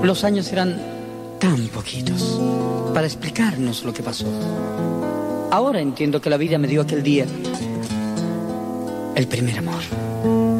Los años eran tan poquitos para explicarnos lo que pasó. Ahora entiendo que la vida me dio aquel día el primer amor.